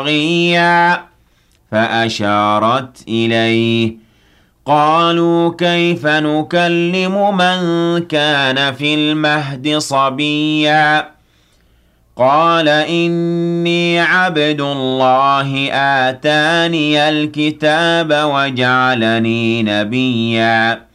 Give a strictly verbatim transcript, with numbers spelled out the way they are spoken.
صَغِيًّا فَأَشَارَتْ إِلَيْهِ قَالُوا كَيْفَ نُكَلِّمُ مَن كَانَ فِي الْمَهْدِ صَبِيًّا قَالَ إِنِّي عَبْدُ اللَّهِ آتَانِيَ الْكِتَابَ وَجَعَلَنِي نَبِيًّا